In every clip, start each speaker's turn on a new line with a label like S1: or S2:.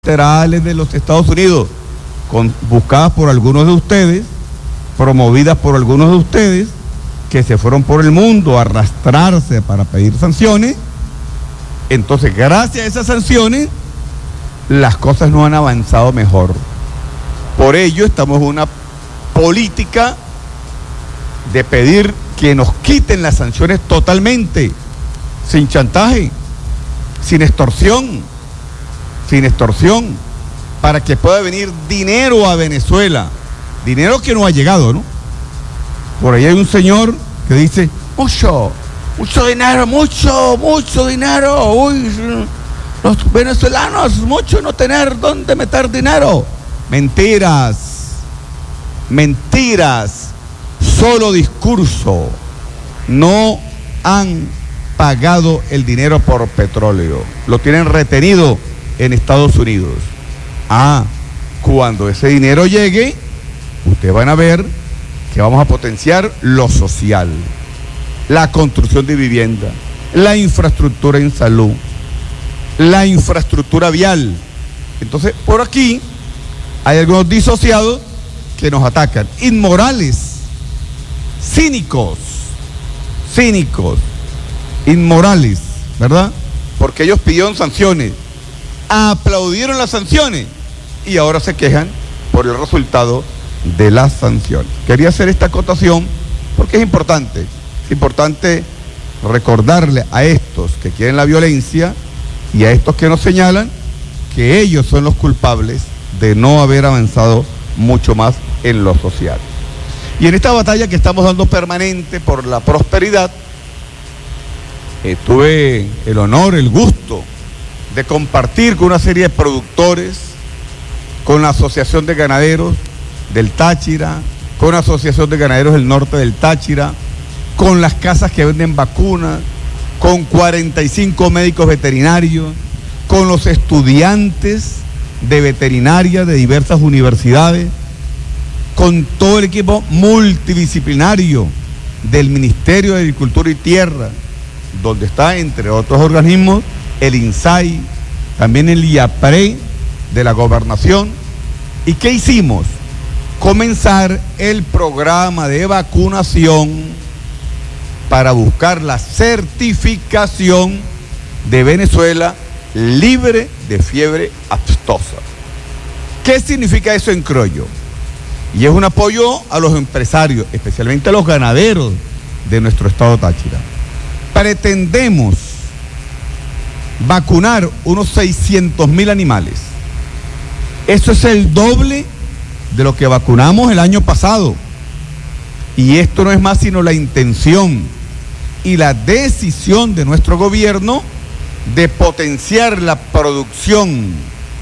S1: federales de los Estados Unidos, buscadas por algunos de ustedes, promovidas por algunos de ustedes, que se fueron por el mundo a arrastrarse para pedir sanciones. Entonces, gracias a esas sanciones, las cosas no han avanzado mejor. Por ello, estamos en una política de pedir que nos quiten las sanciones totalmente, sin chantaje, sin extorsión, para que pueda venir dinero a Venezuela, dinero que no ha llegado, ¿no? Por ahí hay un señor que dice, mucho dinero, mucho dinero, uy, los venezolanos, mucho no tener dónde meter dinero. Mentiras, solo discurso. No han pagado el dinero por petróleo, lo tienen retenido en Estados Unidos. Cuando ese dinero llegue, ustedes van a ver que vamos a potenciar lo social, la construcción de vivienda, la infraestructura en salud, la infraestructura vial. Entonces, por aquí hay algunos disociados que nos atacan, inmorales, cínicos, inmorales, ¿verdad? Porque ellos pidieron sanciones, aplaudieron las sanciones y ahora se quejan por el resultado de las sanciones. Quería hacer esta acotación porque es importante recordarle a estos que quieren la violencia y a estos que nos señalan que ellos son los culpables de no haber avanzado mucho más en lo social. Y en esta batalla que estamos dando permanente por la prosperidad, tuve el honor, el gusto de compartir con una serie de productores, con la Asociación de Ganaderos del Táchira, con la Asociación de Ganaderos del Norte del Táchira, con las casas que venden vacunas, con 45 médicos veterinarios, con los estudiantes de veterinaria de diversas universidades, con todo el equipo multidisciplinario del Ministerio de Agricultura y Tierra, donde está, entre otros organismos, el INSAI, también el IAPRE de la Gobernación. ¿Y qué hicimos? Comenzar el programa de vacunación para buscar la certificación de Venezuela libre de fiebre aftosa. ¿Qué significa eso en criollo? Y es un apoyo a los empresarios, especialmente a los ganaderos de nuestro estado Táchira. Pretendemos vacunar unos 600,000 animales. Eso es el doble de lo que vacunamos el año pasado. Y esto no es más sino la intención y la decisión de nuestro gobierno de potenciar la producción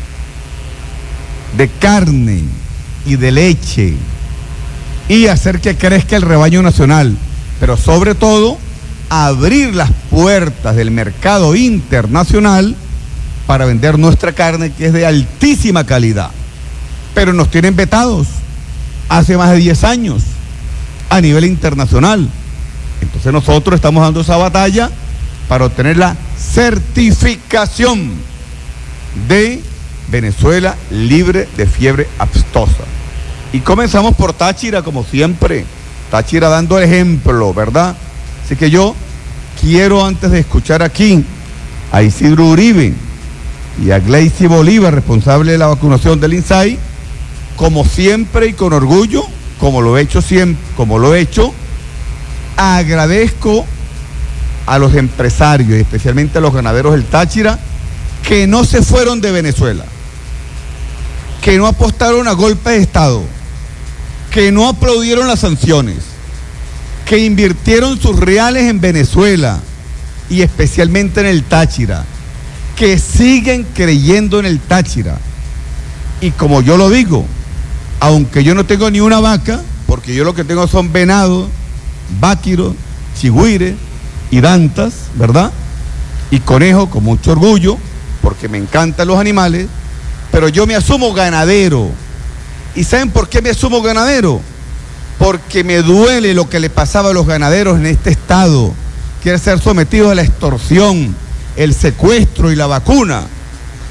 S1: de carne y de leche y hacer que crezca el rebaño nacional, pero sobre todo abrir las puertas del mercado internacional para vender nuestra carne, que es de altísima calidad, pero nos tienen vetados hace más de 10 años a nivel internacional. Entonces nosotros estamos dando esa batalla para obtener la certificación de Venezuela libre de fiebre aftosa. Y comenzamos por Táchira, como siempre, Táchira dando ejemplo, ¿verdad? Así que yo quiero, antes de escuchar aquí a Isidro Uribe y a Gleicy Bolívar, responsable de la vacunación del INSAI, como siempre y con orgullo, como lo he hecho, agradezco a los empresarios y especialmente a los ganaderos del Táchira que no se fueron de Venezuela, que no apostaron a golpe de Estado, que no aplaudieron las sanciones, que invirtieron sus reales en Venezuela y especialmente en el Táchira, que siguen creyendo en el Táchira. Y como yo lo digo, aunque yo no tengo ni una vaca, porque yo lo que tengo son venados, váquiros, chigüires y dantas, ¿verdad? Y conejos, con mucho orgullo, porque me encantan los animales, pero yo me asumo ganadero. ¿Y saben por qué me asumo ganadero? Porque me duele lo que le pasaba a los ganaderos en este estado, que era ser sometidos a la extorsión, el secuestro y la vacuna.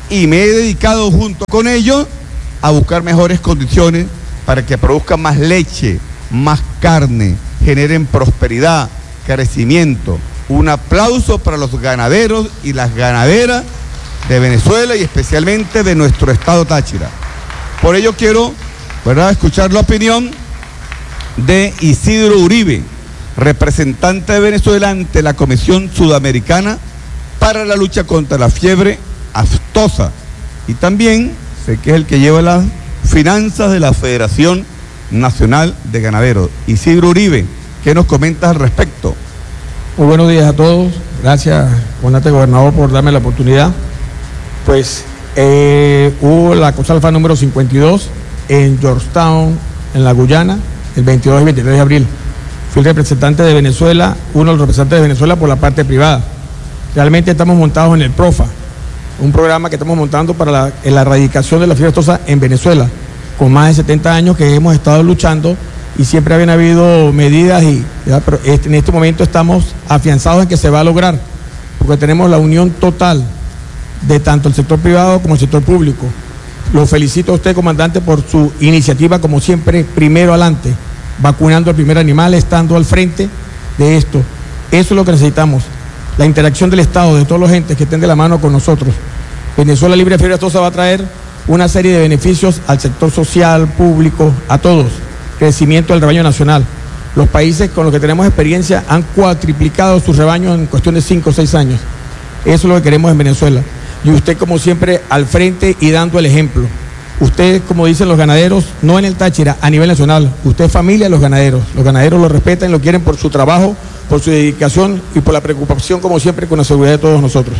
S1: y me he dedicado junto con ellos a buscar mejores condiciones para que produzcan más leche, más carne, generen prosperidad, crecimiento. Un aplauso para los ganaderos y las ganaderas de Venezuela y especialmente de nuestro estado Táchira. Por ello quiero, ¿verdad?, escuchar la opinión de Isidro Uribe, representante de Venezuela ante la Comisión Sudamericana para la lucha contra la fiebre aftosa. Y también sé que es el que lleva las finanzas de la Federación Nacional de Ganaderos. Isidro Uribe, ¿qué nos comentas al respecto?
S2: Muy buenos días a todos. Gracias, comandante gobernador, por darme la oportunidad. Pues hubo la COSALFA número 52 en Georgetown, en la Guyana, el 22 y 23 de abril. Fui el representante de Venezuela, uno de los representantes de Venezuela por la parte privada. Realmente estamos montados en el PROFA, un programa que estamos montando para la erradicación de la fiebre aftosa en Venezuela, con más de 70 años que hemos estado luchando y siempre habían habido medidas, pero en este momento estamos afianzados en que se va a lograr, porque tenemos la unión total de tanto el sector privado como el sector público. Lo felicito a usted, comandante, por su iniciativa, como siempre, primero adelante, vacunando al primer animal, estando al frente de esto. Eso es lo que necesitamos, la interacción del Estado, de todos los entes que estén de la mano con nosotros. Venezuela libre de fiebre aftosa va a traer una serie de beneficios al sector social, público, a todos. Crecimiento del rebaño nacional. Los países con los que tenemos experiencia han cuatriplicado sus rebaños en cuestión de 5 o 6 años. Eso es lo que queremos en Venezuela. Y usted, como siempre, al frente y dando el ejemplo. Usted, como dicen los ganaderos, no en el Táchira, a nivel nacional. Usted es familia de los ganaderos. Los ganaderos lo respetan y lo quieren por su trabajo, por su dedicación y por la preocupación, como siempre, con la seguridad de todos nosotros.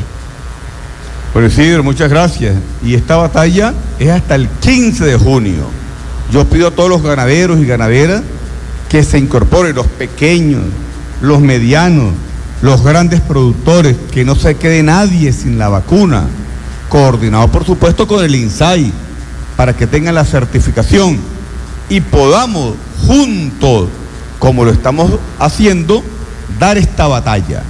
S1: Bueno, Isidro, muchas gracias. Y esta batalla es hasta el 15 de junio. Yo pido a todos los ganaderos y ganaderas que se incorporen, los pequeños, los medianos, los grandes productores, que no se quede nadie sin la vacuna, coordinado por supuesto con el INSAI, para que tengan la certificación y podamos juntos, como lo estamos haciendo, dar esta batalla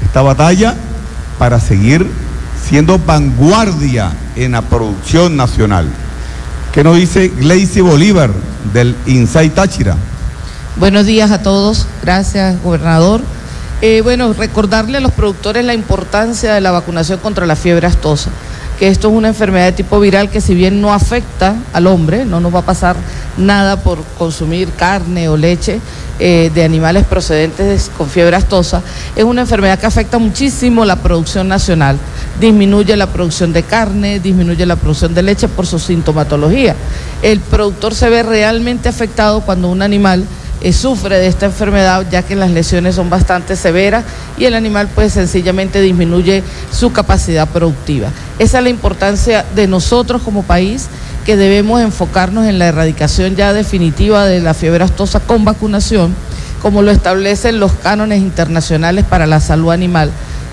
S1: para seguir siendo vanguardia en la producción nacional. ¿Qué nos dice Gleicy Bolívar del INSAI Táchira?
S3: Buenos días a todos, gracias, gobernador. Bueno, recordarle a los productores la importancia de la vacunación contra la fiebre aftosa, que esto es una enfermedad de tipo viral que, si bien no afecta al hombre, no nos va a pasar nada por consumir carne o leche de animales procedentes con fiebre aftosa, es una enfermedad que afecta muchísimo la producción nacional, disminuye la producción de carne, disminuye la producción de leche por su sintomatología. El productor se ve realmente afectado cuando un animal sufre de esta enfermedad, ya que las lesiones son bastante severas y el animal pues sencillamente disminuye su capacidad productiva. Esa es la importancia de nosotros como país, que debemos enfocarnos en la erradicación ya definitiva de la fiebre aftosa con vacunación, como lo establecen los cánones internacionales para la salud animal.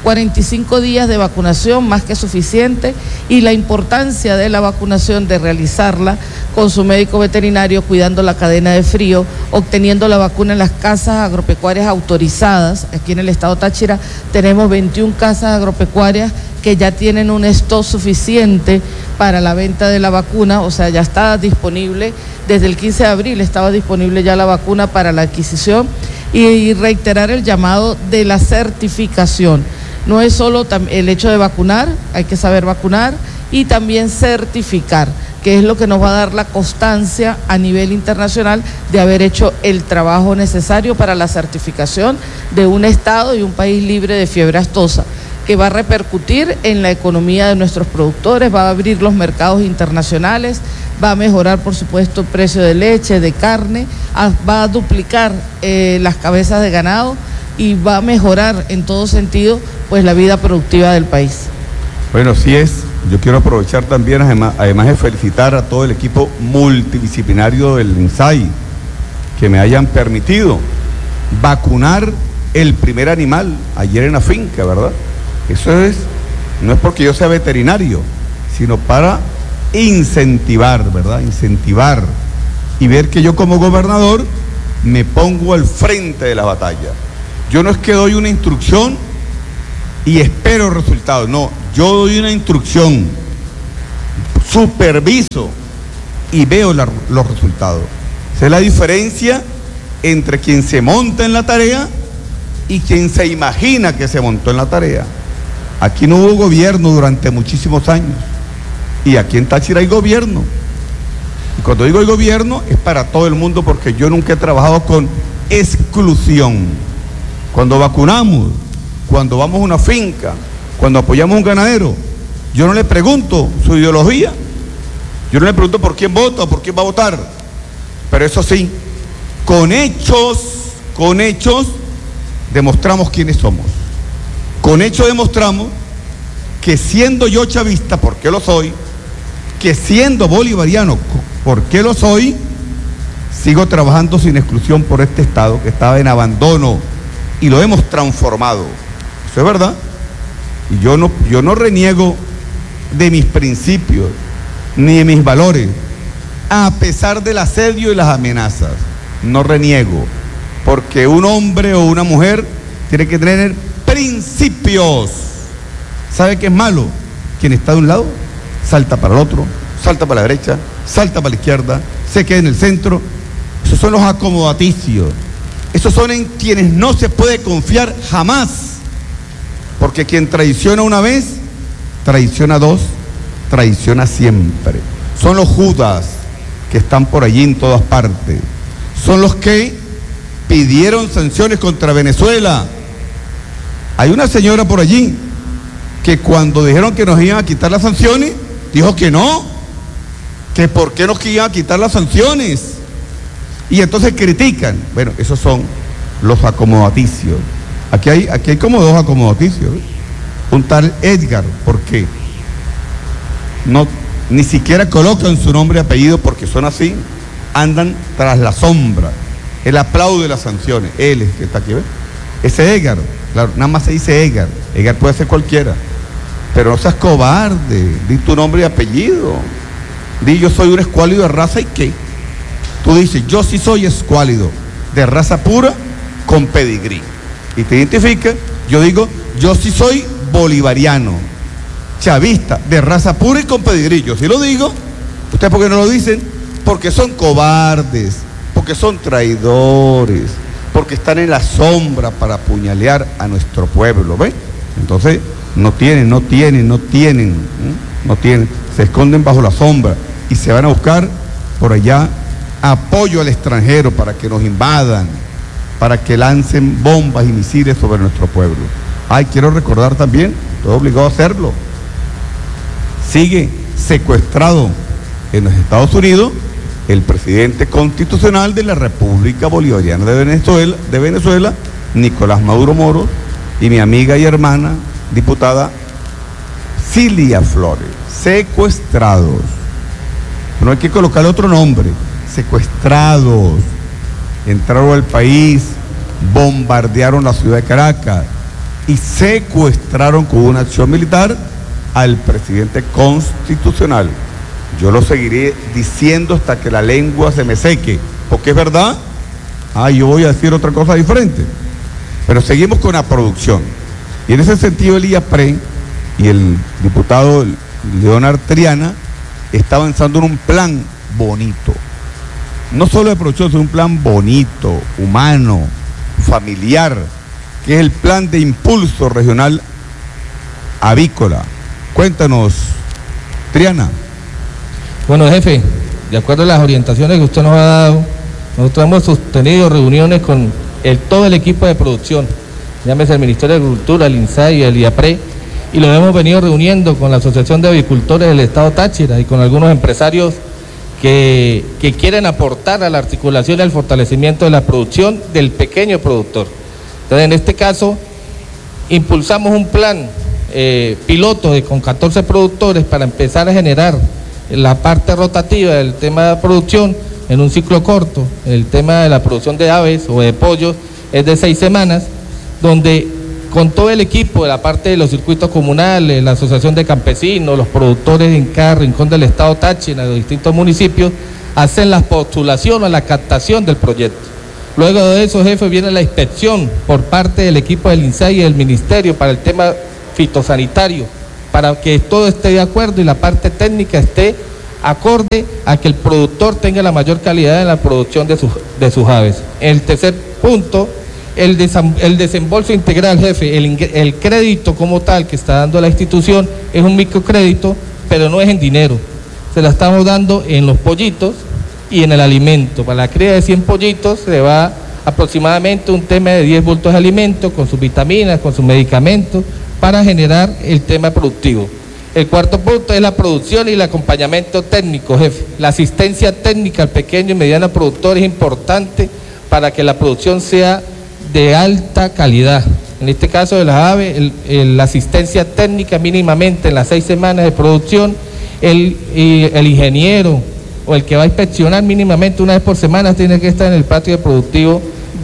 S3: 45 días de vacunación más que suficiente, y la importancia de la vacunación, de realizarla con su médico veterinario, cuidando la cadena de frío, obteniendo la vacuna en las casas agropecuarias autorizadas. Aquí en el estado Táchira tenemos 21 casas agropecuarias que ya tienen un stock suficiente para la venta de la vacuna, o sea, ya está disponible, desde el 15 de abril estaba disponible ya la vacuna para la adquisición, y reiterar el llamado de la certificación. No es solo el hecho de vacunar, hay que saber vacunar y también certificar, que es lo que nos va a dar la constancia a nivel internacional de haber hecho el trabajo necesario para la certificación de un estado y un país libre de fiebre aftosa, que va a repercutir en la economía de nuestros productores, va a abrir los mercados internacionales, va a mejorar, por supuesto, el precio de leche, de carne, va a duplicar las cabezas de ganado y va a mejorar en todo sentido pues la vida productiva del país.
S1: Bueno, así es. Yo quiero aprovechar también, además de felicitar a todo el equipo multidisciplinario del INSAI, que me hayan permitido vacunar el primer animal ayer en la finca, ¿verdad? Eso no es porque yo sea veterinario, sino para incentivar, ¿verdad? Incentivar y ver que yo como gobernador me pongo al frente de la batalla. Yo no es que doy una instrucción y espero resultados, no, yo doy una instrucción superviso y veo los resultados. Esa es la diferencia entre quien se monta en la tarea y quien se imagina que se montó en la tarea. Aquí no hubo gobierno durante muchísimos años y aquí en Táchira hay gobierno. Y cuando digo el gobierno es para todo el mundo, porque yo nunca he trabajado con exclusión. Cuando vacunamos, cuando vamos a una finca, cuando apoyamos a un ganadero, yo no le pregunto su ideología, yo no le pregunto por quién vota o por quién va a votar, pero eso sí, con hechos demostramos quiénes somos. Con hechos demostramos que siendo yo chavista, porque lo soy, que siendo bolivariano, porque lo soy, sigo trabajando sin exclusión por este Estado que estaba en abandono y lo hemos transformado. Eso es verdad. Y yo no reniego de mis principios ni de mis valores, a pesar del asedio y las amenazas. No reniego, porque un hombre o una mujer tiene que tener principios. ¿Sabe qué es malo? Quien está de un lado salta para el otro, salta para la derecha, salta para la izquierda, se queda en el centro. Esos son los acomodaticios. Esos son en quienes no se puede confiar jamás, porque quien traiciona una vez, traiciona dos, traiciona siempre. Son los Judas que están por allí en todas partes. Son los que pidieron sanciones contra Venezuela. Hay una señora por allí que cuando dijeron que nos iban a quitar las sanciones, dijo que no, que por qué nos iban a quitar las sanciones. Y entonces critican. Bueno, esos son los acomodaticios. Aquí hay como dos acomodaticios. Un tal Edgar, ¿por qué? No, ni siquiera colocan su nombre y apellido porque son así, andan tras la sombra. Él aplaude las sanciones, él es que está aquí, ¿ves? Ese Edgar, claro, nada más se dice Edgar. Edgar puede ser cualquiera, pero no seas cobarde, di tu nombre y apellido. Di, yo soy un escuálido de raza, ¿y qué? Tú dices, yo sí soy escuálido de raza pura con pedigrí, y te identifica. Yo digo, yo sí soy bolivariano, chavista, de raza pura y con pedigrí. Yo sí lo digo. ¿Ustedes por qué no lo dicen? Porque son cobardes, porque son traidores, porque están en la sombra para apuñalear a nuestro pueblo, ¿ven? Entonces, no tienen, se esconden bajo la sombra y se van a buscar por allá apoyo al extranjero para que nos invadan, para que lancen bombas y misiles sobre nuestro pueblo. Ay, quiero recordar también, estoy obligado a hacerlo, sigue secuestrado en los Estados Unidos el presidente constitucional de la República Bolivariana de Venezuela, Nicolás Maduro Moro, y mi amiga y hermana, diputada Cilia Flores, secuestrados. No hay que colocarle otro nombre, secuestrados. Entraron al país, bombardearon la ciudad de Caracas y secuestraron con una acción militar al presidente constitucional. Yo lo seguiré diciendo hasta que la lengua se me seque, porque es verdad. Yo voy a decir otra cosa diferente, pero seguimos con la producción. Y en ese sentido el IAPRE y el diputado Leonard Triana está avanzando en un plan bonito, no solo de producción, sino un plan bonito, humano, familiar, que es el plan de impulso regional avícola. Cuéntanos, Triana.
S4: Bueno, jefe, de acuerdo a las orientaciones que usted nos ha dado, nosotros hemos sostenido reuniones con todo el equipo de producción, llámese el Ministerio de Agricultura, el INSAI y el IAPRE, y lo hemos venido reuniendo con la Asociación de Avicultores del Estado Táchira y con algunos empresarios que quieren aportar a la articulación y al fortalecimiento de la producción del pequeño productor. Entonces, en este caso, impulsamos un plan piloto con 14 productores para empezar a generar la parte rotativa del tema de producción en un ciclo corto. El tema de la producción de aves o de pollos es de 6 semanas, donde con todo el equipo de la parte de los circuitos comunales, la asociación de campesinos, los productores en cada rincón del estado Táchira, de los distintos municipios, hacen la postulación o la captación del proyecto. Luego de eso, jefe, viene la inspección por parte del equipo del INSAI y del Ministerio para el tema fitosanitario, para que todo esté de acuerdo y la parte técnica esté acorde a que el productor tenga la mayor calidad en la producción de sus aves. El tercer punto, el desembolso integral, jefe, el crédito como tal que está dando la institución es un microcrédito, pero no es en dinero, se la estamos dando en los pollitos y en el alimento. Para la cría de 100 pollitos se va aproximadamente un tema de 10 bultos de alimento con sus vitaminas, con sus medicamentos, para generar el tema productivo. El cuarto punto es la producción y el acompañamiento técnico, jefe. La asistencia técnica al pequeño y mediano productor es importante para que la producción sea de alta calidad. En este caso de las aves, la asistencia técnica mínimamente en las 6 semanas de producción, el ingeniero o el que va a inspeccionar mínimamente una vez por semana tiene que estar en el patio productivo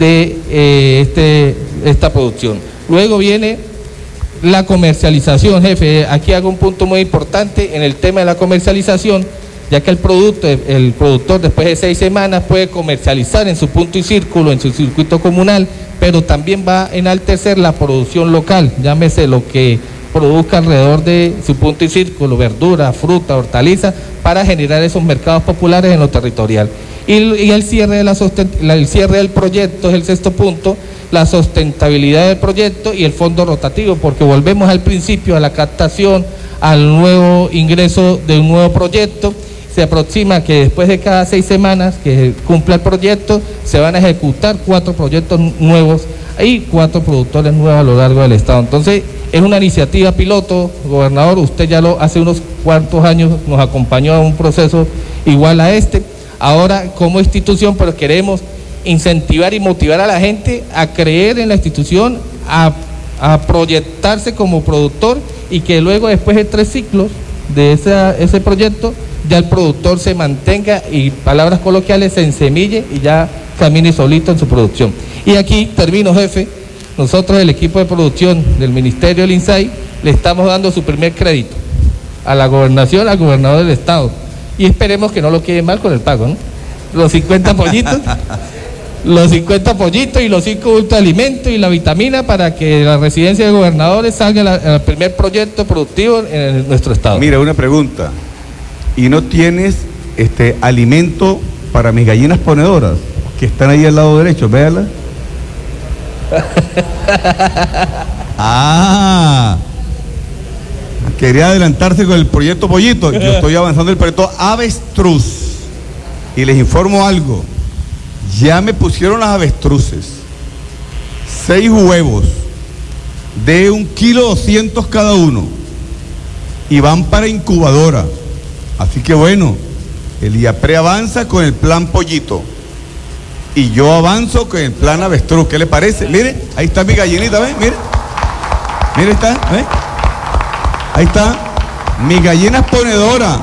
S4: de esta producción. Luego viene la comercialización, jefe. Aquí hago un punto muy importante en el tema de la comercialización, ya que el productor después de 6 semanas puede comercializar en su punto y círculo, en su circuito comunal, pero también va a enaltecer la producción local, llámese lo que produzca alrededor de su punto y círculo, verdura, fruta, hortaliza, para generar esos mercados populares en lo territorial. Y el cierre del proyecto es el sexto punto, la sustentabilidad del proyecto y el fondo rotativo, porque volvemos al principio, a la captación, al nuevo ingreso de un nuevo proyecto. Se aproxima que después de cada 6 semanas que cumpla el proyecto, se van a ejecutar 4 proyectos nuevos y 4 productores nuevos a lo largo del estado. Entonces, es una iniciativa piloto, gobernador, usted ya hace unos cuantos años nos acompañó a un proceso igual a este. Ahora, como institución, pero queremos incentivar y motivar a la gente a creer en la institución, a proyectarse como productor, y que luego, después de 3 ciclos de ese proyecto, ya el productor se mantenga y, palabras coloquiales, se ensemille y ya camine solito en su producción. Y aquí termino, jefe. Nosotros, el equipo de producción del Ministerio del INSAI, le estamos dando su primer crédito a la gobernación, al gobernador del estado, y esperemos que no lo quede mal con el pago, ¿no? Los 50 pollitos los 50 pollitos y los 5 bultos de alimento y la vitamina, para que la residencia de gobernadores salga el primer proyecto productivo en nuestro estado.
S1: Mira, una pregunta. ¿Y no tienes alimento para mis gallinas ponedoras que están ahí al lado derecho? Véala. Quería adelantarse con el proyecto pollito. Yo estoy avanzando el proyecto avestruz. Y les informo algo. Ya me pusieron las avestruces 6 huevos de 1,2 kg cada uno y van para incubadora. Así que bueno, el IAPRE avanza con el plan pollito y yo avanzo con el plan avestruz. ¿Qué le parece? Mire, ahí está mi gallinita, ¿ves? Mire, está, ¿ves? Ahí está mi gallina ponedora.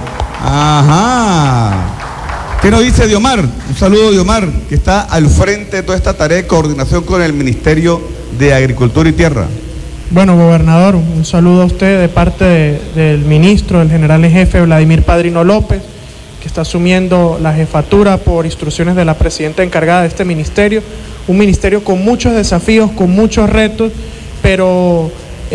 S1: Ajá. ¿Qué nos dice Diomar? Un saludo, Diomar, que está al frente de toda esta tarea de coordinación con el Ministerio de Agricultura y Tierra.
S5: Bueno, gobernador, un saludo a usted de parte del ministro, del general en jefe Vladimir Padrino López, que está asumiendo la jefatura por instrucciones de la presidenta encargada de este ministerio. Un ministerio con muchos desafíos, con muchos retos, pero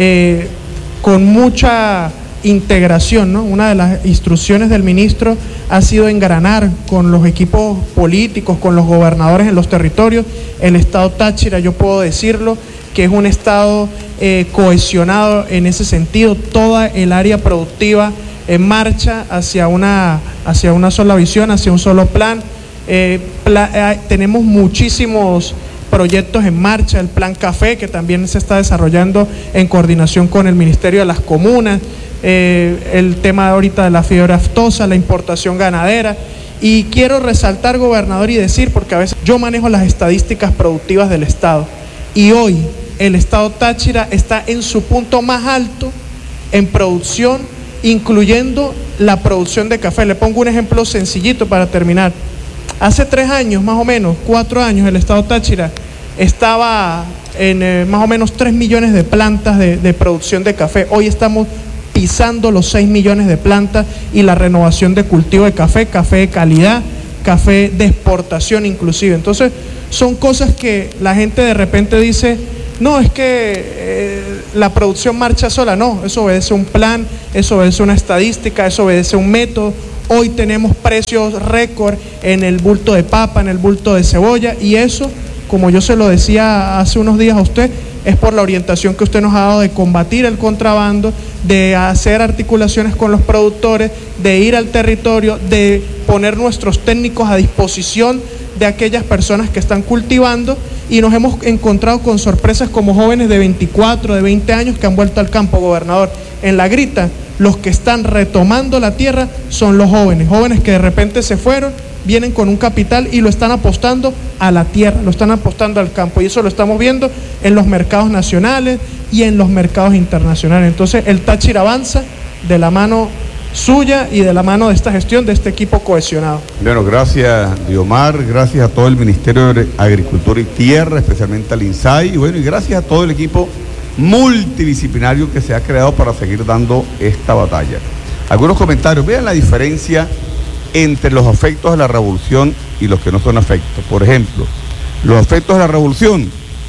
S5: con mucha integración, ¿no? Una de las instrucciones del ministro ha sido engranar con los equipos políticos, con los gobernadores en los territorios. El estado Táchira, yo puedo decirlo, que es un estado cohesionado en ese sentido, toda el área productiva en marcha hacia una sola visión, hacia un solo plan. Tenemos muchísimos proyectos en marcha, el plan café, que también se está desarrollando en coordinación con el Ministerio de las Comunas, el tema ahorita de la fiebre aftosa, la importación ganadera. Y quiero resaltar, gobernador, y decir, porque a veces yo manejo las estadísticas productivas del estado, y hoy el estado Táchira está en su punto más alto en producción, incluyendo la producción de café. Le pongo un ejemplo sencillito para terminar. Hace 3 años, más o menos, 4 años, el estado Táchira estaba en más o menos 3 millones de plantas de producción de café. Hoy estamos pisando los 6 millones de plantas, y la renovación de cultivo de café de calidad, café de exportación inclusive. Entonces, son cosas que la gente de repente dice, no, es que la producción marcha sola. No, eso obedece a un plan, eso obedece a una estadística, eso obedece a un método. Hoy tenemos precios récord en el bulto de papa, en el bulto de cebolla, y eso, como yo se lo decía hace unos días a usted, es por la orientación que usted nos ha dado de combatir el contrabando, de hacer articulaciones con los productores, de ir al territorio, de poner nuestros técnicos a disposición de aquellas personas que están cultivando, y nos hemos encontrado con sorpresas como jóvenes de 24, de 20 años que han vuelto al campo, gobernador. En La Grita, los que están retomando la tierra son los jóvenes que de repente se fueron, vienen con un capital y lo están apostando a la tierra, lo están apostando al campo, y eso lo estamos viendo en los mercados nacionales y en los mercados internacionales. Entonces el Táchira avanza de la mano suya y de la mano de esta gestión, de este equipo cohesionado.
S1: Bueno, gracias Diomar, gracias a todo el Ministerio de Agricultura y Tierra, especialmente al INSAI, y bueno, y gracias a todo el equipo multidisciplinario que se ha creado para seguir dando esta batalla. Algunos comentarios, vean la diferencia entre los afectos de la revolución y los que no son afectos. Por ejemplo, los afectos de la revolución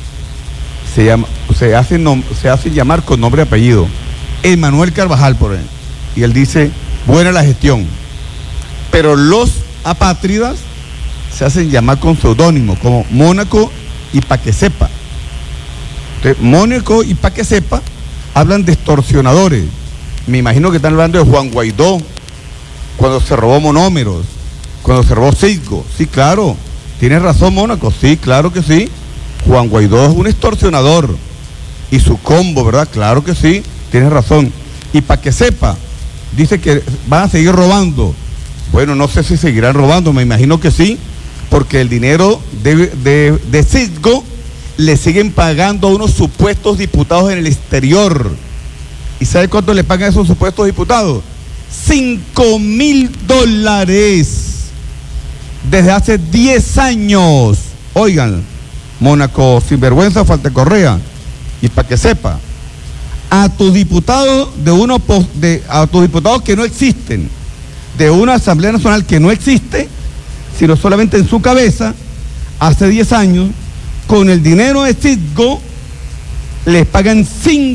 S1: se hacen llamar con nombre y apellido. Emmanuel Carvajal, por ejemplo, y él dice, buena la gestión. Pero los apátridas se hacen llamar con seudónimo, como Mónaco y Pa' que sepa. Entonces, Mónaco y Pa' que sepa hablan de extorsionadores. Me imagino que están hablando de Juan Guaidó, cuando se robó monómeros, cuando se robó Cisco. Sí, claro, tienes razón, Mónaco, sí, claro que sí. Juan Guaidó es un extorsionador, y su combo, ¿verdad? Claro que sí, tienes razón. Y Pa' que sepa, dice que van a seguir robando. Bueno, no sé si seguirán robando, me imagino que sí, porque el dinero de Cisco le siguen pagando a unos supuestos diputados en el exterior. ¿Y sabe cuánto le pagan a esos supuestos diputados? $5.000 desde hace 10 años. Oigan, Mónaco, sinvergüenza, falta de correa. Y para que sepa, a tus diputados a tus diputados que no existen, de una Asamblea Nacional que no existe, sino solamente en su cabeza, hace 10 años, con el dinero de Cisco, les pagan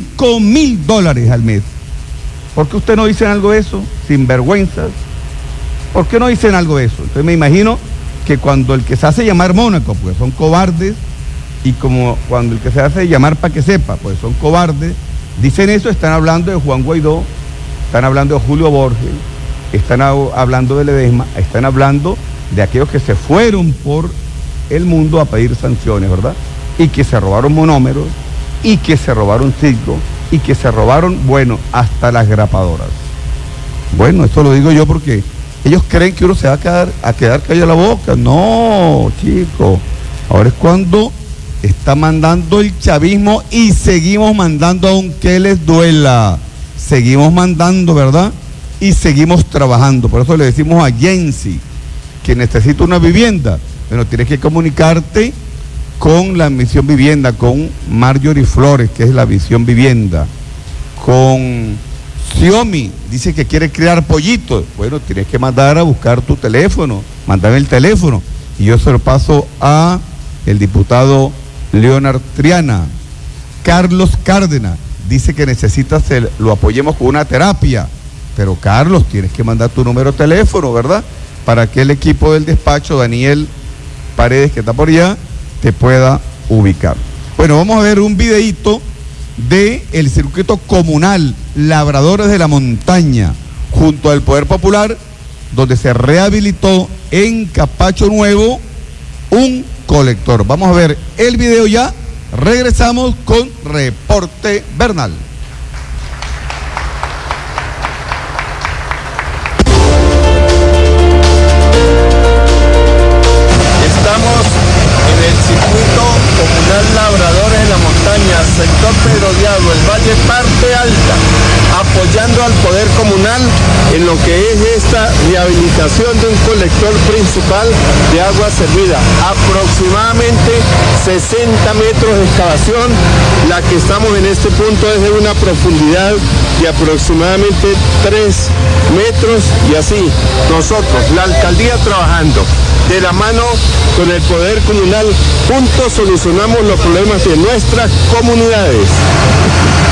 S1: $5.000 al mes. ¿Por qué ustedes no dicen algo de eso? Sinvergüenzas. ¿Por qué no dicen algo de eso? Entonces me imagino que cuando el que se hace llamar Mónaco, pues son cobardes, y como cuando el que se hace llamar Pa' que sepa, pues son cobardes, dicen eso, están hablando de Juan Guaidó, están hablando de Julio Borges, están hablando de Ledesma, están hablando de aquellos que se fueron por el mundo a pedir sanciones, ¿verdad? Y que se robaron monómeros, y que se robaron Cisco, y que se robaron, bueno, hasta las grapadoras. Bueno, esto lo digo yo porque ellos creen que uno se va a quedar callado la boca. No, chicos, ahora es cuando está mandando el chavismo, y seguimos mandando aunque les duela. Seguimos mandando, ¿verdad? Y seguimos trabajando. Por eso le decimos a Jensi que necesita una vivienda. Bueno, tienes que comunicarte con la Misión Vivienda, con Marjorie Flores, que es la Misión Vivienda, con Xiaomi, dice que quiere criar pollitos. Bueno, tienes que mandar a buscar tu teléfono, mándame el teléfono, y yo se lo paso a el diputado Leonard Triana. Carlos Cárdenas dice que necesitas lo apoyemos con una terapia, pero Carlos, tienes que mandar tu número de teléfono, ¿verdad? Para que el equipo del despacho, Daniel Paredes, que está por allá, te pueda ubicar. Bueno, vamos a ver un videíto del circuito comunal Labradores de la Montaña, junto al Poder Popular, donde se rehabilitó en Capacho Nuevo un colector. Vamos a ver el video ya, regresamos con Reporte Bernal.
S6: Estamos en el circuito comunal Labradores de la Montaña, sector Pedro Diablo, el Valle Parte Alta, apoyando al Poder Comunal en lo que es esta rehabilitación de un colector principal de agua servida. Aproximadamente 60 metros de excavación. La que estamos en este punto es de una profundidad de aproximadamente 3 metros, y así nosotros, la alcaldía trabajando de la mano con el poder comunal, juntos solucionamos los problemas de nuestras comunidades.